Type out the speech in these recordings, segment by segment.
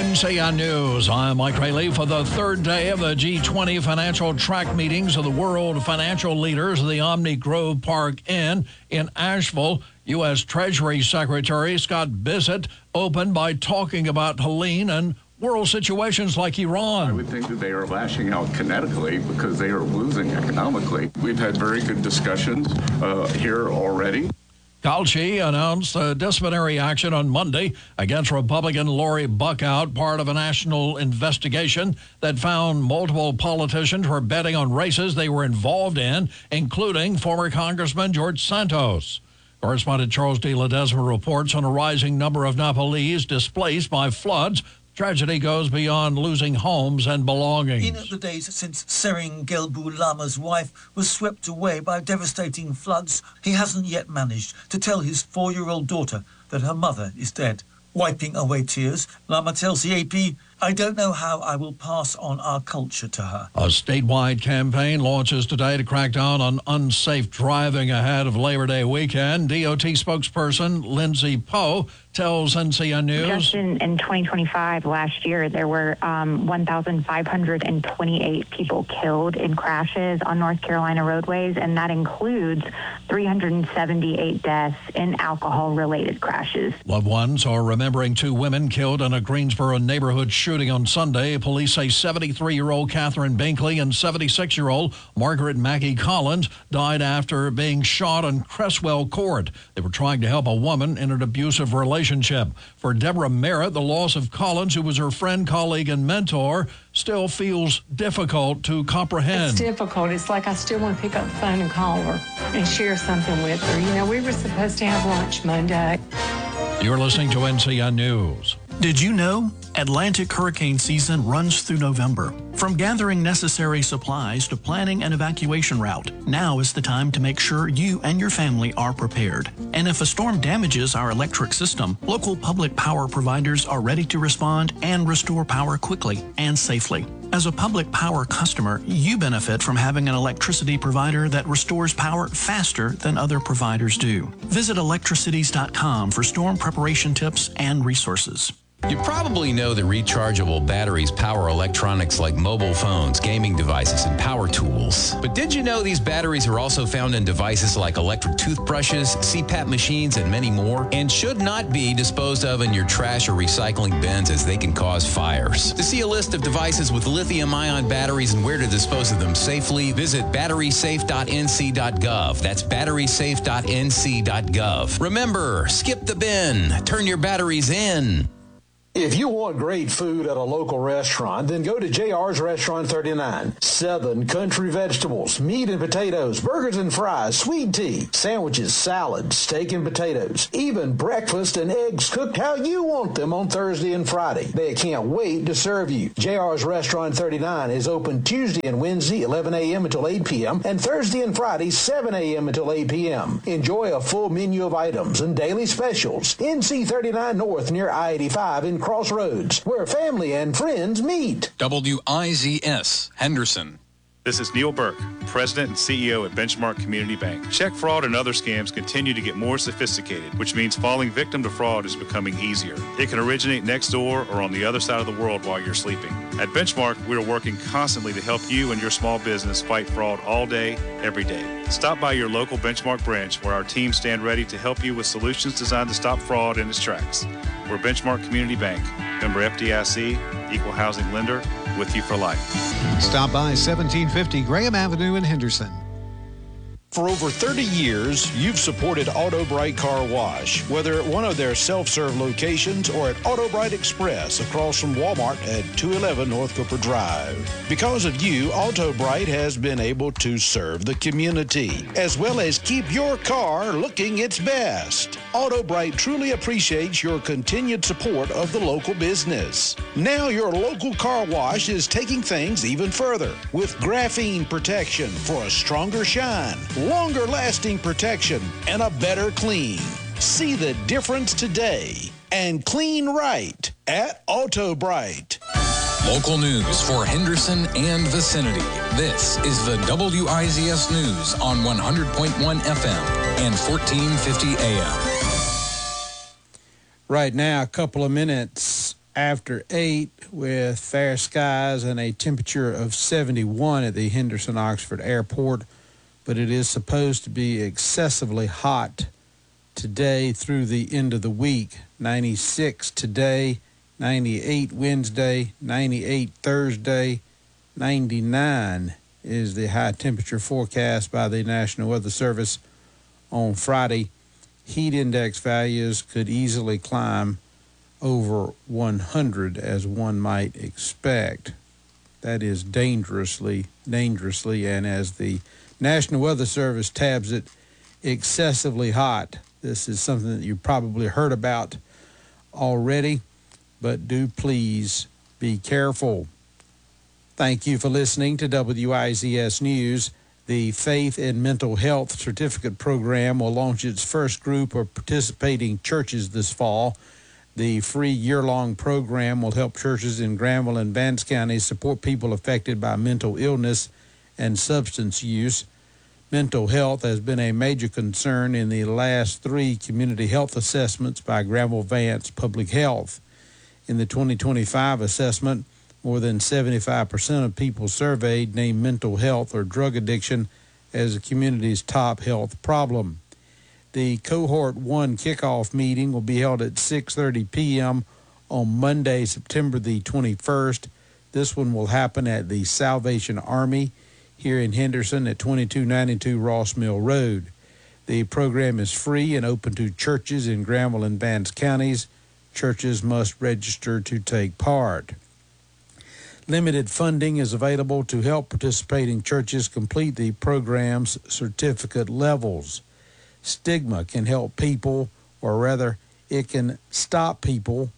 NCN News, I'm Mike Rayleigh. For the third day of the G20 financial track meetings of the world financial leaders of the Omni Grove Park Inn in Asheville, U.S. Treasury Secretary Scott Bessent opened by talking about Helene and world situations like Iran. I would think that they are lashing out kinetically because they are losing economically. We've had very good discussions here already. Kalshi announced a disciplinary action on Monday against Republican Lori Buckout, part of a national investigation that found multiple politicians were betting on races they were involved in, including former Congressman George Santos. Correspondent Charles D. Ledesma reports on a rising number of Nepalese displaced by floods. Tragedy goes beyond losing homes and belongings. In the days since Sering Gelbu Lama's wife was swept away by devastating floods, he hasn't yet managed to tell his 4-year-old daughter that her mother is dead. Wiping away tears, Lama tells the AP, "I don't know how I will pass on our culture to her." A statewide campaign launches today to crack down on unsafe driving ahead of Labor Day weekend. DOT spokesperson Lindsay Poe tells NCN News. Just in 2025, last year, there were 1,528 people killed in crashes on North Carolina roadways, and that includes 378 deaths in alcohol-related crashes. Loved ones are remembering 2 women killed in a Greensboro neighborhood shooting on Sunday. Police say 73-year-old Catherine Binkley and 76-year-old Margaret Maggie Collins died after being shot on Cresswell Court. They were trying to help a woman in an abusive relationship. For Deborah Merritt, the loss of Collins, who was her friend, colleague, and mentor, still feels difficult to comprehend. It's difficult. It's like I still want to pick up the phone and call her and share something with her. You know, we were supposed to have lunch Monday. You're listening to NCN News. Did you know Atlantic hurricane season runs through November? From gathering necessary supplies to planning an evacuation route, now is the time to make sure you and your family are prepared. And if a storm damages our electric system, local public power providers are ready to respond and restore power quickly and safely. As a public power customer, you benefit from having an electricity provider that restores power faster than other providers do. Visit electricities.com for storm preparation tips and resources. You probably know that rechargeable batteries power electronics like mobile phones, gaming devices, and power tools. But did you know these batteries are also found in devices like electric toothbrushes, CPAP machines, and many more, and should not be disposed of in your trash or recycling bins as they can cause fires? To see a list of devices with lithium-ion batteries and where to dispose of them safely, visit batterysafe.nc.gov. That's batterysafe.nc.gov. Remember, skip the bin. Turn your batteries in. If you want great food at a local restaurant, then go to JR's Restaurant 39. Southern country vegetables, meat and potatoes, burgers and fries, sweet tea, sandwiches, salads, steak and potatoes, even breakfast and eggs cooked how you want them on Thursday and Friday. They can't wait to serve you. JR's Restaurant 39 is open Tuesday and Wednesday, 11 a.m. until 8 p.m., and Thursday and Friday, 7 a.m. until 8 p.m. Enjoy a full menu of items and daily specials. NC 39 North near I-85 in Crossroads, where family and friends meet. WIZS, Henderson. This is Neil Burke, President and CEO at Benchmark Community Bank. Check fraud and other scams continue to get more sophisticated, which means falling victim to fraud is becoming easier. It can originate next door or on the other side of the world while you're sleeping. At Benchmark, we are working constantly to help you and your small business fight fraud all day, every day. Stop by your local Benchmark branch where our team stand ready to help you with solutions designed to stop fraud in its tracks. We're Benchmark Community Bank, member FDIC, equal housing lender, with you for life. Stop by 1750 Graham Avenue in Henderson. For over 30 years, you've supported Auto Bright Car Wash, whether at one of their self-serve locations or at Auto Bright Express across from Walmart at 211 North Cooper Drive. Because of you, Auto Bright has been able to serve the community, as well as keep your car looking its best. Auto Bright truly appreciates your continued support of the local business. Now your local car wash is taking things even further with graphene protection for a stronger shine, longer lasting protection, and a better clean. See the difference today and clean right at Auto Bright. Local news for Henderson and vicinity. This is the WIZS News on 100.1 FM and 1450 AM. Right now, a couple of minutes after 8 with fair skies and a temperature of 71 at the Henderson-Oxford Airport, but it is supposed to be excessively hot today through the end of the week. 96 today, 98 Wednesday, 98 Thursday, 99 is the high temperature forecast by the National Weather Service on Friday. Heat index values could easily climb over 100, as one might expect. That is dangerously, and as the National Weather Service tabs it, excessively hot. This is something that you probably heard about already, but do please be careful. Thank you for listening to WIZS News. The Faith and Mental Health Certificate Program will launch its first group of participating churches this fall. The free year-long program will help churches in Granville and Vance counties support people affected by mental illness and substance use. Mental health has been a major concern in the last 3 community health assessments by Granville-Vance Public Health. In the 2025 assessment, more than 75% of people surveyed named mental health or drug addiction as the community's top health problem. The Cohort 1 kickoff meeting will be held at 6:30 p.m. on Monday, September the 21st. This one will happen at the Salvation Army here in Henderson at 2292 Ross Mill Road. The program is free and open to churches in Granville and Vance counties. Churches must register to take part. Limited funding is available to help participating churches complete the program's certificate levels. Stigma can help people, or rather, it can stop people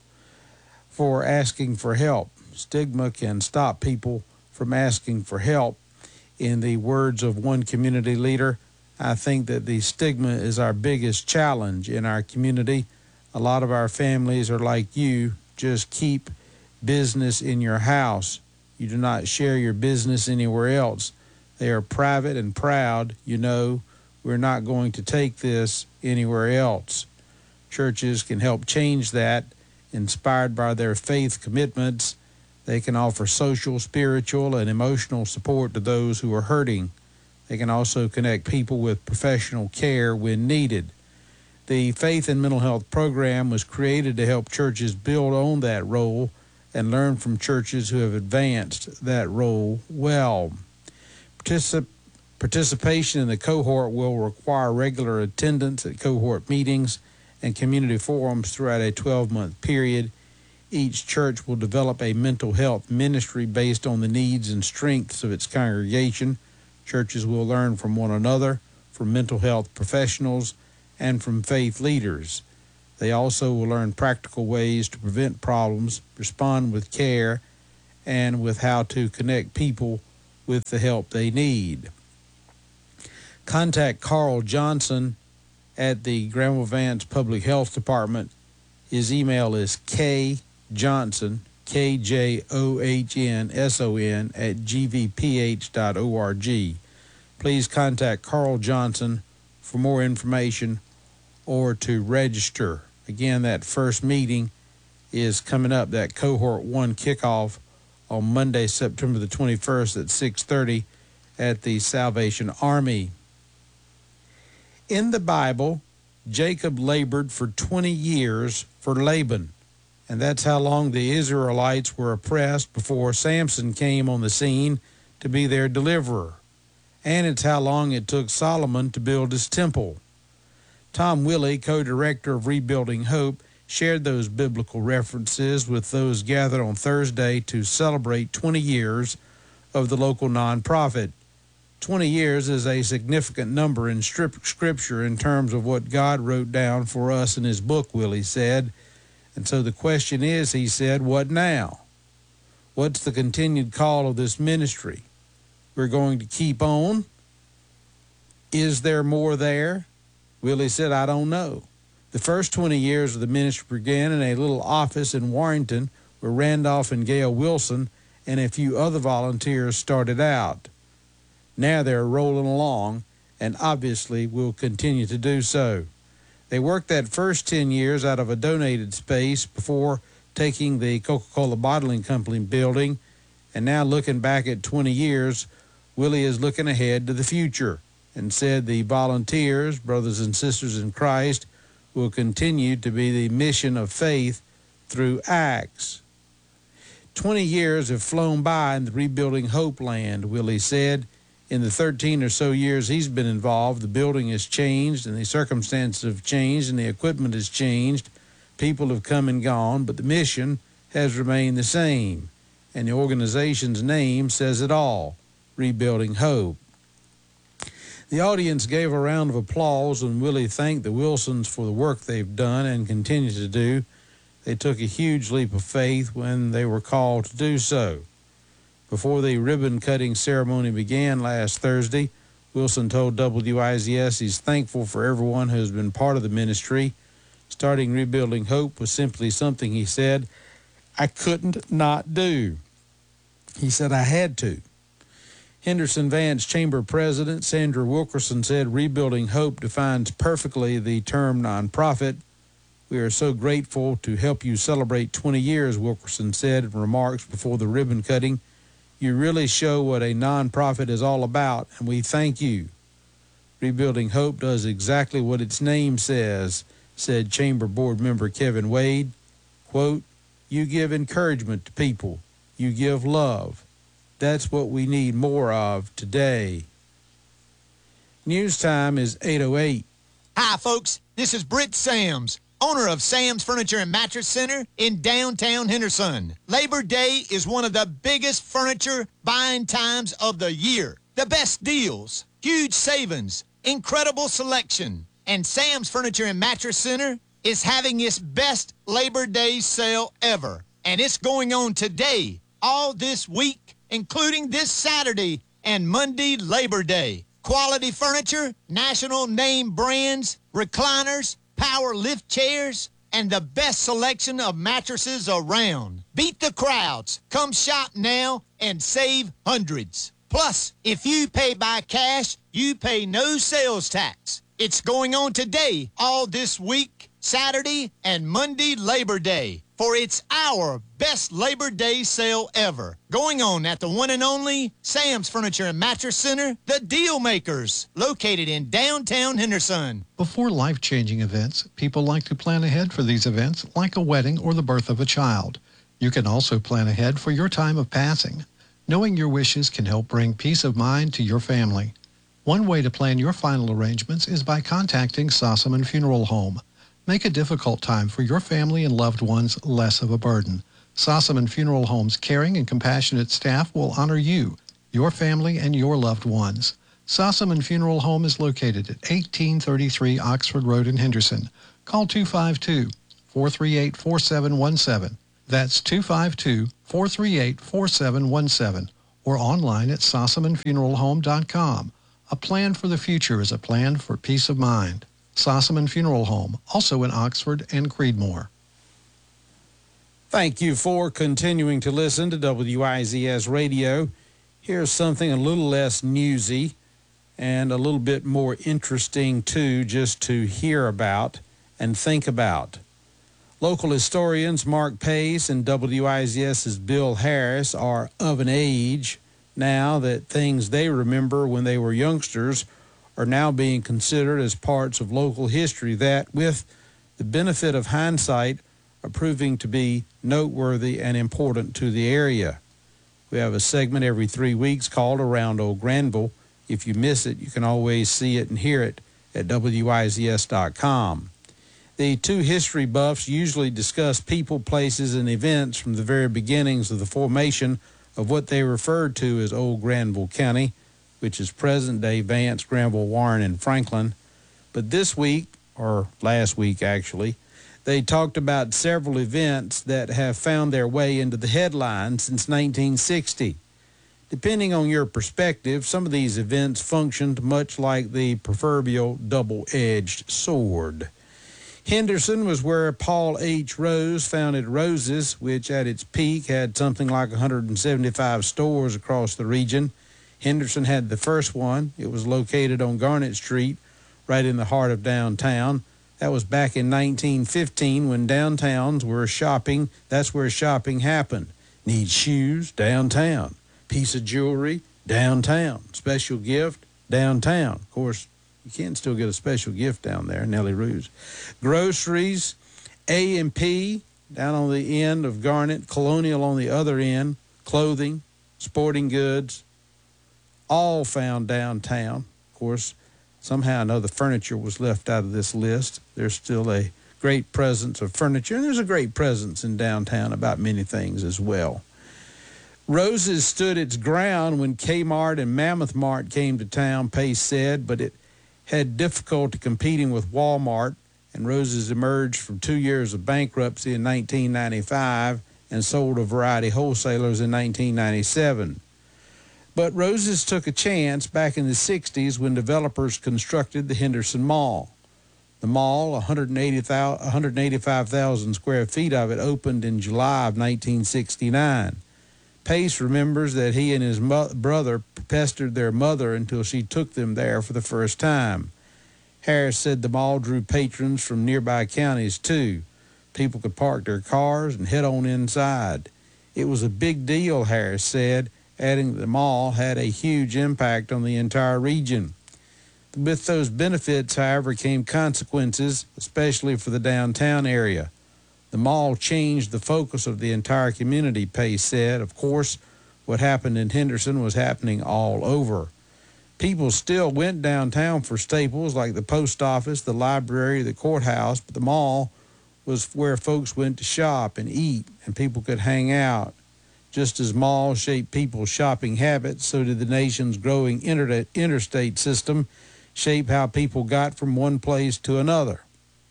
for asking for help. Stigma can stop people from asking for help. In the words of one community leader, I think that the stigma is our biggest challenge in our community. A lot of our families are like you, just keep business in your house. You do not share your business anywhere else. They are private and proud. You know, we're not going to take this anywhere else. Churches can help change that. Inspired by their faith commitments, they can offer social, spiritual, and emotional support to those who are hurting. They can also connect people with professional care when needed. The Faith and Mental Health Program was created to help churches build on that role and learn from churches who have advanced that role well. Participation in the cohort will require regular attendance at cohort meetings and community forums throughout a 12-month period. Each church will develop a mental health ministry based on the needs and strengths of its congregation. Churches will learn from one another, from mental health professionals, and from faith leaders. They also will learn practical ways to prevent problems, respond with care, and with how to connect people with the help they need. Contact Carl Johnson at the Granville-Vance Public Health Department. His email is kjohnson, KJOHNSON, at gvph.org. Please contact Carl Johnson for more information or to register. Again, that first meeting is coming up, that Cohort 1 kickoff on Monday, September the 21st at 6:30 at the Salvation Army. In the Bible, Jacob labored for 20 years for Laban, and that's how long the Israelites were oppressed before Samson came on the scene to be their deliverer. And it's how long it took Solomon to build his temple. Tom Willey, co-director of Rebuilding Hope, shared those biblical references with those gathered on Thursday to celebrate 20 years of the local nonprofit. 20 years is a significant number in Scripture in terms of what God wrote down for us in his book, Willey said. And so the question is, he said, what now? What's the continued call of this ministry? We're going to keep on? Is there more there? Willey said, I don't know. The first 20 years of the ministry began in a little office in Warrington where Randolph and Gail Wilson and a few other volunteers started out. Now they're rolling along and obviously will continue to do so. They worked that first 10 years out of a donated space before taking the Coca-Cola Bottling Company building, and now looking back at 20 years, Willie is looking ahead to the future and said the volunteers, brothers and sisters in Christ, will continue to be the mission of faith through acts. 20 years have flown by in the Rebuilding Hope land, Willie said. In the 13 or so years he's been involved, the building has changed and the circumstances have changed and the equipment has changed. People have come and gone, but the mission has remained the same. And the organization's name says it all, Rebuilding Hope. The audience gave a round of applause when Willie thanked the Wilsons for the work they've done and continue to do. They took a huge leap of faith when they were called to do so. Before the ribbon-cutting ceremony began last Thursday, Wilson told WIZS he's thankful for everyone who has been part of the ministry. Starting Rebuilding Hope was simply something, he said, I couldn't not do. He said, I had to. Henderson Vance Chamber President Sandra Wilkerson said Rebuilding Hope defines perfectly the term nonprofit. We are so grateful to help you celebrate 20 years, Wilkerson said in remarks before the ribbon cutting. You really show what a nonprofit is all about, and we thank you. Rebuilding Hope does exactly what its name says, said Chamber Board member Kevin Wade. Quote, you give encouragement to people. You give love. That's what we need more of today. News time is 8:08. Hi, folks. This is Britt Sams, owner of Sam's Furniture and Mattress Center in downtown Henderson. Labor Day is one of the biggest furniture buying times of the year. The best deals, huge savings, incredible selection. And Sam's Furniture and Mattress Center is having its best Labor Day sale ever. And it's going on today, all this week, including this Saturday and Monday, Labor Day. Quality furniture, national name brands, recliners, power lift chairs, and the best selection of mattresses around. Beat the crowds. Come shop now and save hundreds. Plus, if you pay by cash, you pay no sales tax. It's going on today, all this week, Saturday and Monday, Labor Day. For it's our best Labor Day sale ever. Going on at the one and only Sam's Furniture and Mattress Center, the Deal Makers, located in downtown Henderson. Before life-changing events, people like to plan ahead for these events, like a wedding or the birth of a child. You can also plan ahead for your time of passing. Knowing your wishes can help bring peace of mind to your family. One way to plan your final arrangements is by contacting Sossaman Funeral Home. Make a difficult time for your family and loved ones less of a burden. Sossaman Funeral Home's caring and compassionate staff will honor you, your family, and your loved ones. Sossaman Funeral Home is located at 1833 Oxford Road in Henderson. Call 252-438-4717. That's 252-438-4717. Or online at sossamanfuneralhome.com. A plan for the future is a plan for peace of mind. Sossaman Funeral Home, also in Oxford and Creedmoor. Thank you for continuing to listen to WIZS Radio. Here's something a little less newsy and a little bit more interesting, too, just to hear about and think about. Local historians Mark Pace and WIZS's Bill Harris are of an age now that things they remember when they were youngsters are now being considered as parts of local history that, with the benefit of hindsight, are proving to be noteworthy and important to the area. We have a segment every 3 weeks called Around Old Granville. If you miss it, you can always see it and hear it at WIZS.com. The two history buffs usually discuss people, places, and events from the very beginnings of the formation of what they referred to as Old Granville County, which is present-day Vance, Granville, Warren, and Franklin. But this week, or last week actually, they talked about several events that have found their way into the headlines since 1960. Depending on your perspective, some of these events functioned much like the proverbial double-edged sword. Henderson was where Paul H. Rose founded Rose's, which at its peak had something like 175 stores across the region. Henderson had the first one. It was located on Garnett Street, right in the heart of downtown. That was back in 1915 when downtowns were shopping. That's where shopping happened. Need shoes? Downtown. Piece of jewelry? Downtown. Special gift? Downtown. Of course, you can still get a special gift down there, Nellie Ruse. Groceries, A&P down on the end of Garnet, Colonial on the other end, clothing, sporting goods, all found downtown. Of course, somehow or another, furniture was left out of this list. There's still a great presence of furniture, and there's a great presence in downtown about many things as well. Rose's stood its ground when Kmart and Mammoth Mart came to town, Pace said, but it had difficulty competing with Walmart, and Rose's emerged from 2 years of bankruptcy in 1995 and sold to variety wholesalers in 1997. But Rose's took a chance back in the 60s when developers constructed the Henderson Mall. The mall, 185,000 square feet of it, opened in July of 1969. Pace remembers that he and his brother pestered their mother until she took them there for the first time. Harris said the mall drew patrons from nearby counties, too. People could park their cars and head on inside. It was a big deal, Harris said, adding that the mall had a huge impact on the entire region. With those benefits, however, came consequences, especially for the downtown area. The mall changed the focus of the entire community, Pace said. Of course, what happened in Henderson was happening all over. People still went downtown for staples like the post office, the library, the courthouse, but the mall was where folks went to shop and eat, and people could hang out. Just as malls shaped people's shopping habits, so did the nation's growing interstate system shape how people got from one place to another.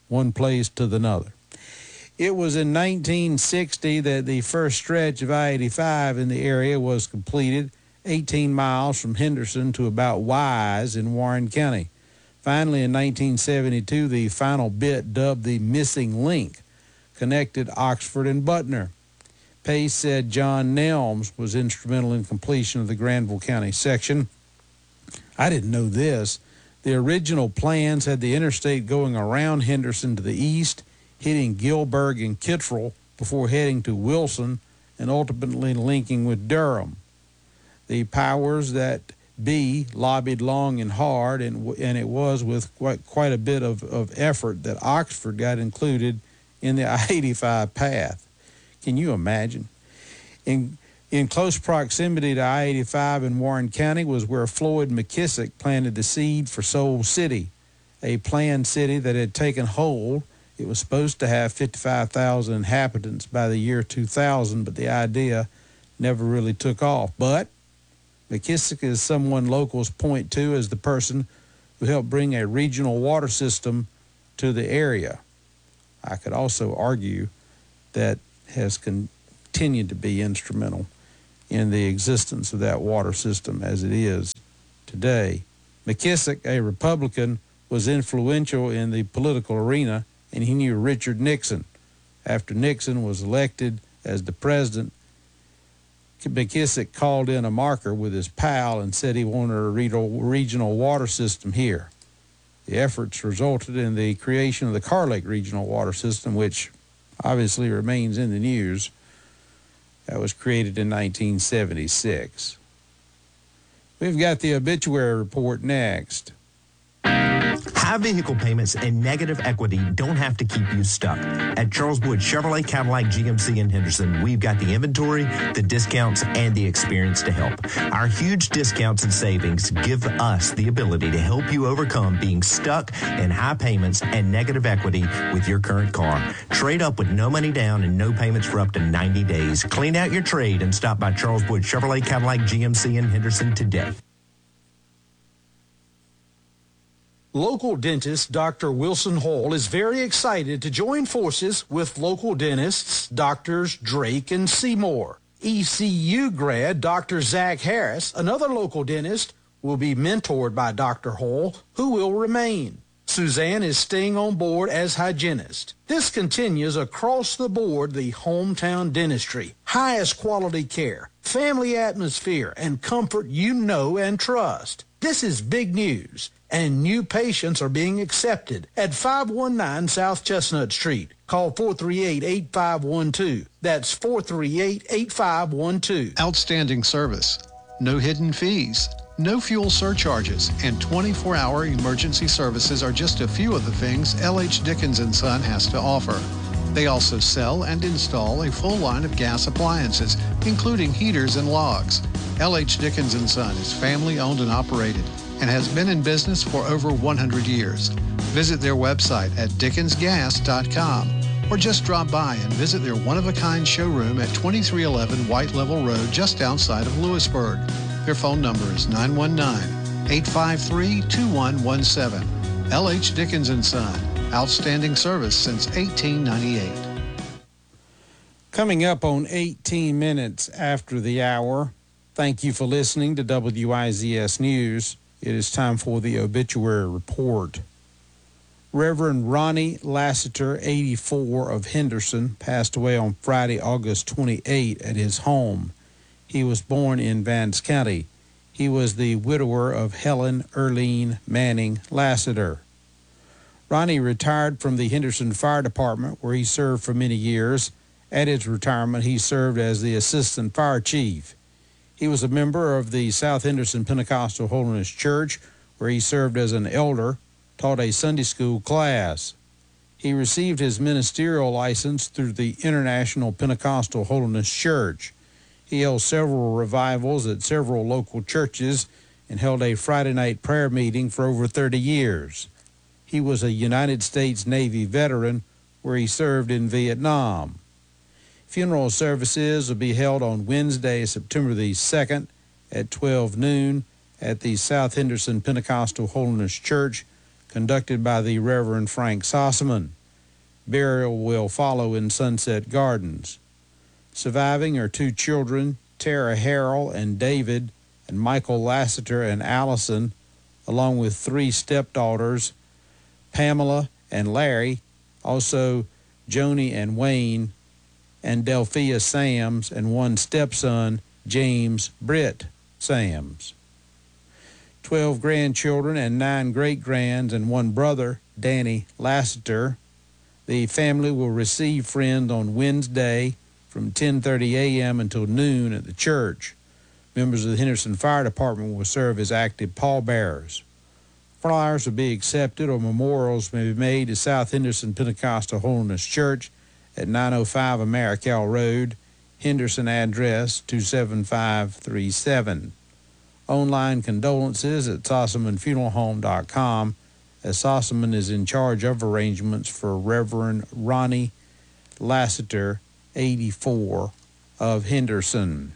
It was in 1960 that the first stretch of I-85 in the area was completed, 18 miles from Henderson to about Wise in Warren County. Finally, in 1972, the final bit, dubbed the Missing Link, connected Oxford and Butner. Pace said John Nelms was instrumental in completion of the Granville County section. I didn't know this. The original plans had the interstate going around Henderson to the east, hitting Gilberg and Kittrell before heading to Wilson and ultimately linking with Durham. The powers that be lobbied long and hard, and it was with quite a bit of effort that Oxford got included in the I-85 path. Can you imagine? In close proximity to I-85 in Warren County was where Floyd McKissick planted the seed for Soul City, a planned city that had taken hold. It was supposed to have 55,000 inhabitants by the year 2000, but the idea never really took off. But McKissick is someone locals point to as the person who helped bring a regional water system to the area. I could also argue that has continued to be instrumental in the existence of that water system as it is today. McKissick, a Republican, was influential in the political arena, and he knew Richard Nixon. After Nixon was elected as the president, McKissick called in a marker with his pal and said he wanted a regional water system here. The efforts resulted in the creation of the Car Lake Regional Water System, which obviously remains in the news. That was created in 1976. We've got the obituary report next. High vehicle payments and negative equity don't have to keep you stuck. At Charles Wood Chevrolet Cadillac GMC in Henderson, we've got the inventory, the discounts, and the experience to help. Our huge discounts and savings give us the ability to help you overcome being stuck in high payments and negative equity with your current car. Trade up with no money down and no payments for up to 90 days. Clean out your trade and stop by Charles Wood Chevrolet Cadillac GMC in Henderson today. Local dentist Dr. Wilson Hall is very excited to join forces with local dentists Drs. Drake and Seymour. ECU grad Dr. Zach Harris, another local dentist, will be mentored by Dr. Hall, who will remain. Suzanne is staying on board as hygienist. This continues across the board the hometown dentistry, highest quality care, family atmosphere, and comfort you know and trust. This is big news, and new patients are being accepted at 519 South Chestnut Street. Call 438-8512. That's 438-8512. Outstanding service, no hidden fees, no fuel surcharges, and 24-hour emergency services are just a few of the things L.H. Dickens & Son has to offer. They also sell and install a full line of gas appliances, including heaters and logs. L.H. Dickens & Son is family-owned and operated and has been in business for over 100 years. Visit their website at dickensgas.com or just drop by and visit their one-of-a-kind showroom at 2311 White Level Road just outside of Lewisburg. Their phone number is 919-853-2117. L.H. Dickens & Son. Outstanding service since 1898. Coming up on 18 minutes after the hour, thank you for listening to WIZS News. It is time for the obituary report. Reverend Ronnie Lassiter, 84, of Henderson, passed away on Friday, August 28 at his home. He was born in Vance County. He was the widower of Helen Erlene Manning Lassiter. Ronnie retired from the Henderson Fire Department, where he served for many years. At his retirement, he served as the assistant fire chief. He was a member of the South Henderson Pentecostal Holiness Church, where he served as an elder, taught a Sunday school class. He received his ministerial license through the International Pentecostal Holiness Church. He held several revivals at several local churches and held a Friday night prayer meeting for over 30 years. He was a United States Navy veteran where he served in Vietnam. Funeral services will be held on Wednesday, September the 2nd at 12 noon at the South Henderson Pentecostal Holiness Church, conducted by the Reverend Frank Sossaman. Burial will follow in Sunset Gardens. Surviving are two children, Tara Harrell and David, and Michael Lassiter and Allison, along with three stepdaughters, Pamela and Larry, also Joni and Wayne, and Delphia Sams, and one stepson, James Britt Sams. 12 grandchildren and 9 great-grands and one brother, Danny Lassiter. The family will receive friends on Wednesday from 10:30 a.m. until noon at the church. Members of the Henderson Fire Department will serve as active pallbearers. Flyers will be accepted or memorials may be made to South Henderson Pentecostal Holiness Church at 905 Americal Road, Henderson address 27537. Online condolences at SossamanFuneralHome.com, as Sossaman is in charge of arrangements for Reverend Ronnie Lassiter, 84, of Henderson.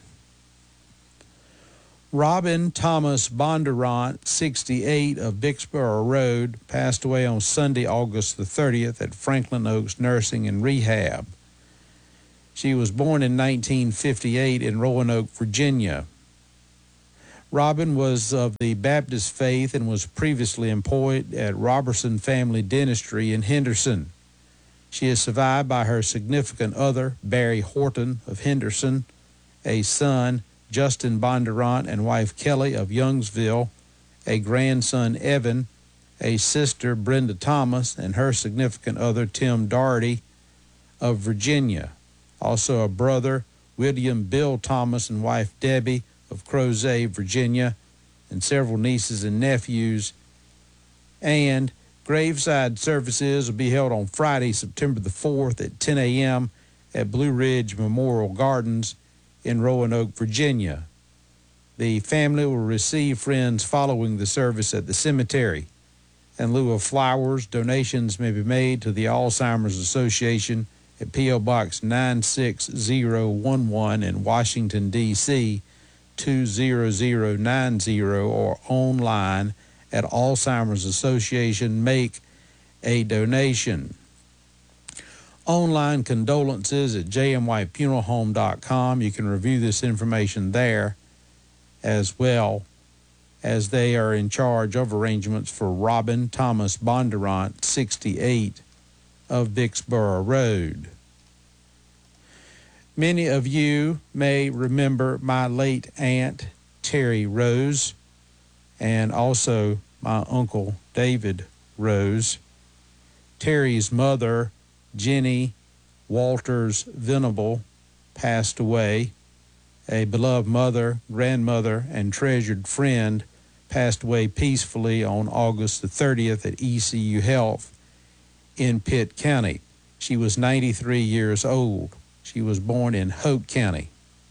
Robin Thomas Bondurant, 68, of Vicksboro Road, passed away on Sunday, August the 30th at Franklin Oaks Nursing and Rehab. She was born in 1958 in Roanoke, Virginia. Robin was of the Baptist faith and was previously employed at Robertson Family Dentistry in Henderson. She is survived by her significant other, Barry Horton of Henderson, a son, Justin Bondurant, and wife Kelly of Youngsville, a grandson, Evan, a sister, Brenda Thomas, and her significant other, Tim Doherty of Virginia. Also a brother, William Bill Thomas, and wife Debbie of Crozet, Virginia, and several nieces and nephews. And graveside services will be held on Friday, September the 4th at 10 a.m. at Blue Ridge Memorial Gardens in Roanoke, Virginia. The family will receive friends following the service at the cemetery. In lieu of flowers, donations may be made to the Alzheimer's Association at P.O. Box 96011 in Washington, D.C., 20090, or online at Alzheimer's Association. Make a donation. Online condolences at jmyfuneralhome.com. You can review this information there, as well as they are in charge of arrangements for Robin Thomas Bondurant, 68, of Vicksboro Road. Many of you may remember my late aunt, Terry Rose, and also my uncle David Rose. Terry's mother, Jenny Walters Venable, passed away. A beloved mother, grandmother, and treasured friend passed away peacefully on August the 30th at ECU Health in Pitt County. She was 93 years old. She was born in Hope County.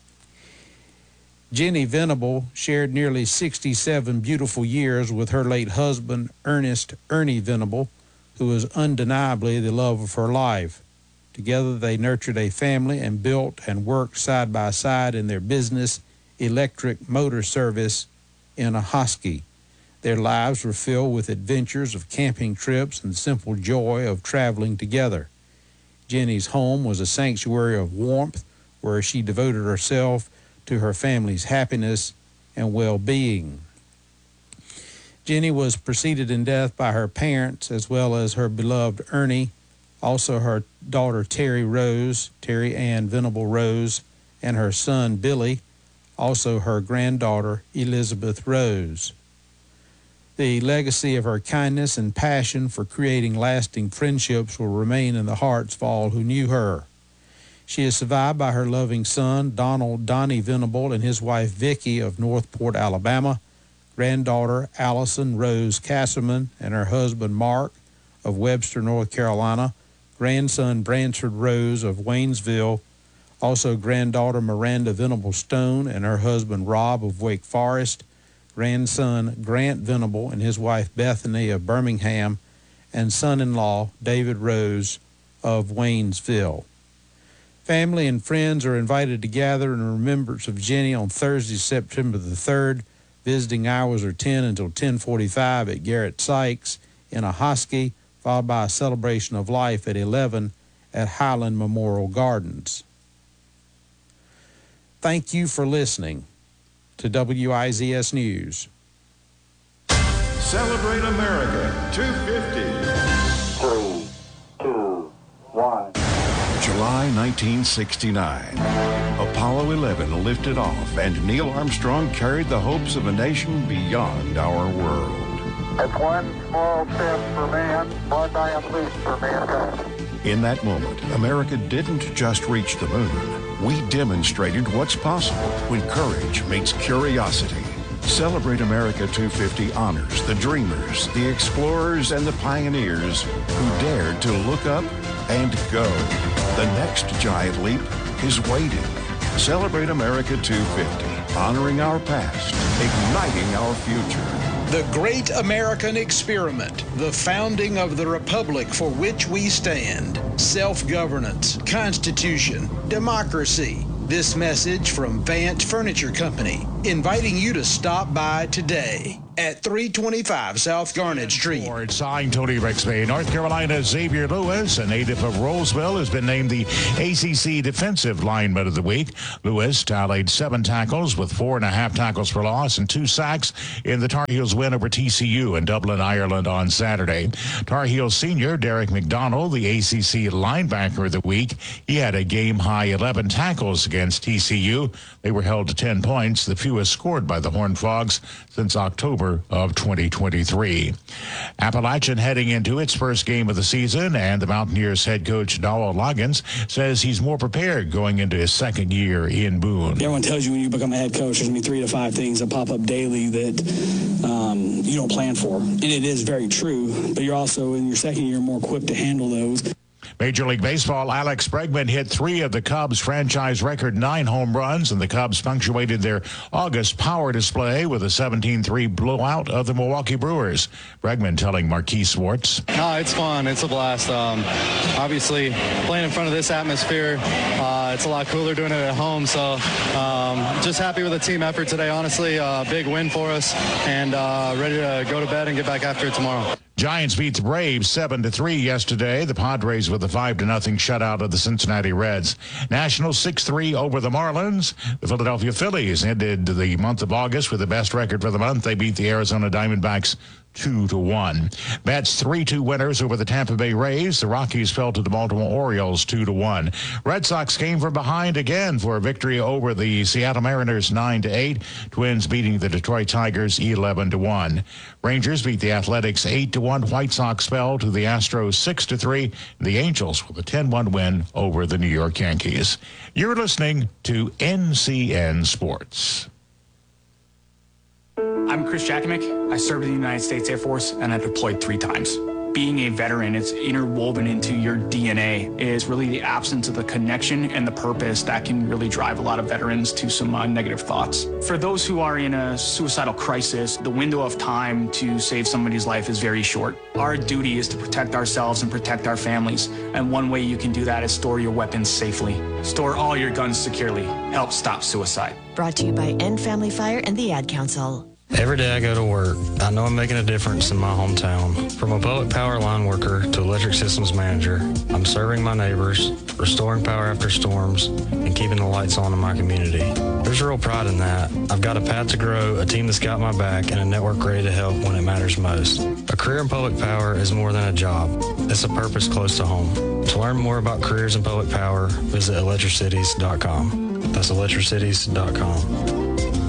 Jenny Venable shared nearly 67 beautiful years with her late husband, Ernest Ernie Venable, who was undeniably the love of her life. Together they nurtured a family and built and worked side by side in their business, Electric Motor Service, in Ahoskie. Their lives were filled with adventures of camping trips and simple joy of traveling together. Jenny's home was a sanctuary of warmth where she devoted herself to her family's happiness and well-being. Jenny was preceded in death by her parents as well as her beloved Ernie, also her daughter Terry Ann Venable Rose, and her son Billy, also her granddaughter Elizabeth Rose. The legacy of her kindness and passion for creating lasting friendships will remain in the hearts of all who knew her. She is survived by her loving son, Donald Donnie Venable, and his wife, Vicki, of Northport, Alabama, granddaughter Allison Rose Casserman, and her husband, Mark, of Webster, North Carolina, grandson Bransford Rose of Waynesville, also granddaughter Miranda Venable Stone and her husband, Rob, of Wake Forest, grandson Grant Venable and his wife, Bethany, of Birmingham, and son-in-law David Rose of Waynesville. Family and friends are invited to gather in remembrance of Jenny on Thursday, September the 3rd. Visiting hours are 10 until 10:45 at Garrett Sykes in Ahoskie, followed by a celebration of life at 11 at Highland Memorial Gardens. Thank you for listening to WIZS News. Celebrate America 250. 3, 2, 1. July 1969. Apollo 11 lifted off, and Neil Armstrong carried the hopes of a nation beyond our world. It's one small step for man, one giant leap for mankind. In that moment, America didn't just reach the moon. We demonstrated what's possible when courage meets curiosity. Celebrate America 250 honors the dreamers, the explorers, and the pioneers who dared to look up and go. The next giant leap is waiting. Celebrate America 250, honoring our past, igniting our future. The Great American Experiment, the founding of the republic for which we stand, self-governance, Constitution, democracy. This message from Vance Furniture Company, inviting you to stop by today at 325 South Garnet Street. Signed Tony Rexby. North Carolina's Xavier Lewis, a native of Roseville, has been named the ACC Defensive Lineman of the Week. Lewis tallied 7 tackles with 4.5 tackles for loss and 2 sacks in the Tar Heels win over TCU in Dublin, Ireland on Saturday. Tar Heels senior Derek McDonald, the ACC Linebacker of the Week. He had a game-high 11 tackles against TCU. They were held to 10 points, the fewest scored by the Horned Frogs since October of 2023. Appalachian heading into its first game of the season, and the Mountaineers head coach Dowell Loggins says he's more prepared going into his second year in Boone. Everyone tells you when you become a head coach, there's going to be 3 to 5 things that pop up daily that you don't plan for. And it is very true, but you're also in your second year more equipped to handle those. Major League Baseball, Alex Bregman hit 3 of the Cubs' franchise record 9 home runs, and the Cubs punctuated their August power display with a 17-3 blowout of the Milwaukee Brewers. Bregman telling Marquise Swartz. No, it's fun. It's a blast. Obviously, playing in front of this atmosphere, it's a lot cooler doing it at home. So just happy with the team effort today. Honestly, big win for us, and ready to go to bed and get back after it tomorrow. Giants beat the Braves 7-3 yesterday. The Padres with a 5-0 shutout of the Cincinnati Reds. Nationals 6-3 over the Marlins. The Philadelphia Phillies ended the month of August with the best record for the month. They beat the Arizona Diamondbacks 2-1. Mets 3-2 winners over the Tampa Bay Rays. The Rockies fell to the Baltimore Orioles 2-1. Red Sox came from behind again for a victory over the Seattle Mariners 9-8. Twins beating the Detroit Tigers 11-1. Rangers beat the Athletics 8-1. White Sox fell to the Astros 6-3. The Angels with a 10-1 win over the New York Yankees. You're listening to NCN Sports. I'm Chris Jakovic. I served in the United States Air Force and I deployed 3 times. Being a veteran, it's interwoven into your DNA, is really the absence of the connection and the purpose that can really drive a lot of veterans to some negative thoughts. For those who are in a suicidal crisis, the window of time to save somebody's life is very short. Our duty is to protect ourselves and protect our families, and one way you can do that is store your weapons safely. Store all your guns securely. Help stop suicide. Brought to you by End Family Fire and the Ad Council. Every day I go to work, I know I'm making a difference in my hometown. From a public power line worker to electric systems manager, I'm serving my neighbors, restoring power after storms, and keeping the lights on in my community. There's real pride in that. I've got a path to grow, a team that's got my back, and a network ready to help when it matters most. A career in public power is more than a job. It's a purpose close to home. To learn more about careers in public power, visit electricities.com. That's electricities.com.